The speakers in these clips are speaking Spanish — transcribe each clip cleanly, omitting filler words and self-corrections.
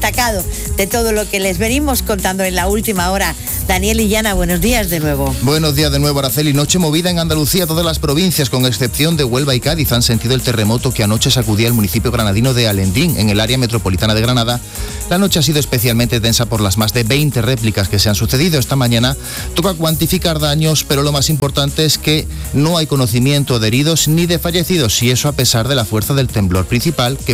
destacado de todo lo que les venimos contando en la última hora. Daniel Illana, buenos días de nuevo. Buenos días de nuevo, Araceli. Noche movida en Andalucía. Todas las provincias, con excepción de Huelva y Cádiz, han sentido el terremoto que anoche sacudía el municipio granadino de Alendín, en el área metropolitana de Granada. La noche ha sido especialmente tensa por las más de 20 réplicas que se han sucedido. Esta mañana toca cuantificar daños, pero lo más importante es que no hay conocimiento de heridos ni de fallecidos, y eso a pesar de la fuerza del temblor principal, que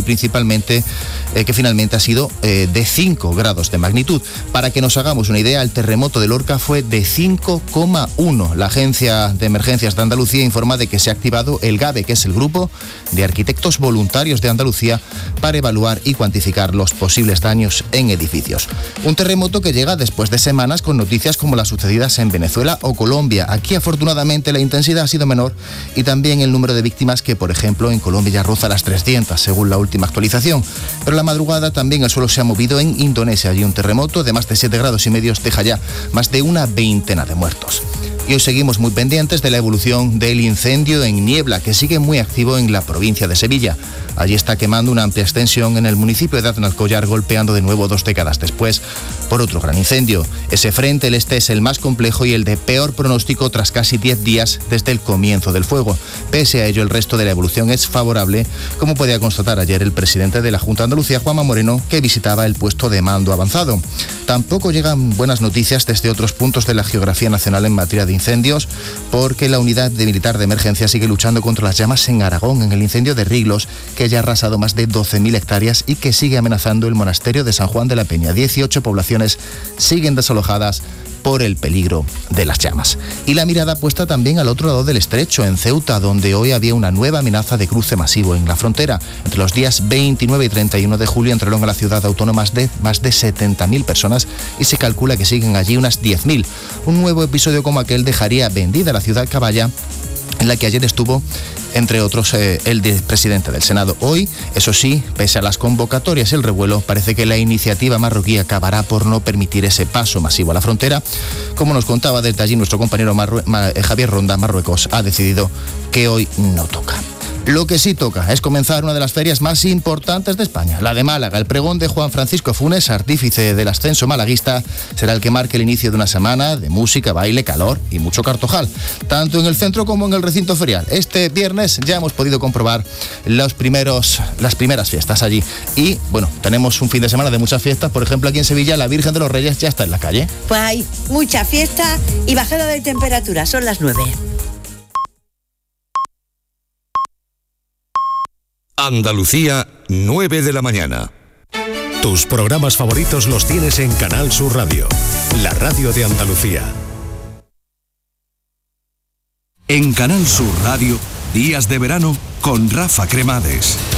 finalmente ha sido de 5 grados de magnitud. Para que nos hagamos una idea, el terremoto de Lorca fue de 5,1. La Agencia de Emergencias de Andalucía informa de que se ha activado el GABE, que es el Grupo de Arquitectos Voluntarios de Andalucía, para evaluar y cuantificar los posibles daños en edificios. Un terremoto que llega después de semanas con noticias como las sucedidas en Venezuela o Colombia. Aquí afortunadamente la intensidad ha sido menor y también el número de víctimas, que por ejemplo en Colombia ya roza las 300 según la última actualización. Pero la madrugada también el suelo se ha movido en Indonesia. Allí un terremoto de más de 7,5 grados deja ya más de una veintena de muertos. Y hoy seguimos muy pendientes de la evolución del incendio en Niebla, que sigue muy activo en la provincia de Sevilla. Allí está quemando una amplia extensión en el municipio de Aznalcóllar, golpeando de nuevo 2 décadas después por otro gran incendio. Ese frente, el este, es el más complejo y el de peor pronóstico tras casi 10 días desde el comienzo del fuego. Pese a ello, el resto de la evolución es favorable, como podía constatar ayer el presidente de la Junta de Andalucía, Juanma Moreno, que visitaba el puesto de mando avanzado. Tampoco llegan buenas noticias desde otros puntos de la geografía nacional en materia de incendios, porque la unidad militar de emergencia sigue luchando contra las llamas en Aragón, en el incendio de Riglos, que ya ha arrasado más de 12.000 hectáreas y que sigue amenazando el monasterio de San Juan de la Peña. 18 poblaciones siguen desalojadas por el peligro de las llamas. Y la mirada puesta también al otro lado del estrecho, en Ceuta, donde hoy había una nueva amenaza de cruce masivo en la frontera. Entre los días 29 y 31 de julio entraron a la ciudad autónoma más de 70.000 personas y se calcula que siguen allí unas 10.000. Un nuevo episodio como aquel dejaría vendida la ciudad caballa, en la que ayer estuvo, entre otros, el presidente del Senado. Hoy, eso sí, pese a las convocatorias y el revuelo, parece que la iniciativa marroquí acabará por no permitir ese paso masivo a la frontera. Como nos contaba desde allí nuestro compañero Javier Ronda, Marruecos ha decidido que hoy no toca. Lo que sí toca es comenzar una de las ferias más importantes de España, la de Málaga. El pregón de Juan Francisco Funes, artífice del ascenso malaguista, será el que marque el inicio de una semana de música, baile, calor y mucho cartojal, tanto en el centro como en el recinto ferial. Este viernes ya hemos podido comprobar las primeras fiestas allí. Y bueno, tenemos un fin de semana de muchas fiestas. Por ejemplo, aquí en Sevilla la Virgen de los Reyes ya está en la calle. Pues hay mucha fiesta y bajada de temperatura, son las 9. Andalucía, 9 de la mañana. Tus programas favoritos los tienes en Canal Sur Radio, la radio de Andalucía. En Canal Sur Radio, días de verano con Rafa Cremades.